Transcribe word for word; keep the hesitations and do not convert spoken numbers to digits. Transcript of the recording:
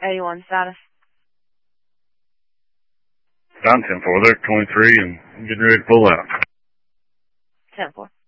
eighty-one status. Down ten four there, twenty-three, and getting ready to pull out. ten four.